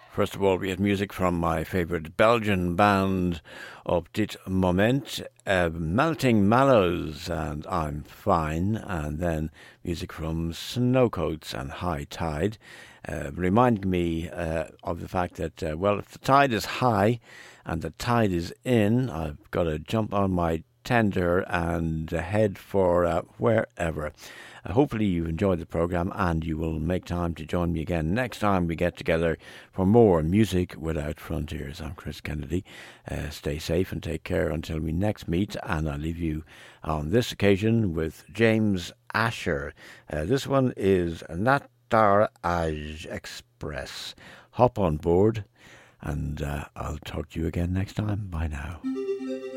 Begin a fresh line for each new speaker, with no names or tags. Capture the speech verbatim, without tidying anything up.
First of all, we had music from my favourite Belgian band, Op Dit Moment, uh, Melting Mallows and I'm Fine, and then music from Snowcoats and High Tide, uh, reminding me uh, of the fact that, uh, well, if the tide is high and the tide is in, I've got to jump on my tender and head for uh, wherever. Uh, hopefully you enjoyed the programme and you will make time to join me again next time we get together for more Music Without Frontiers. I'm Chris Kennedy. Uh, stay safe and take care until we next meet, and I leave you on this occasion with James Asher. Uh, this one is Natar Aj Express. Hop on board and uh, I'll talk to you again next time. Bye now.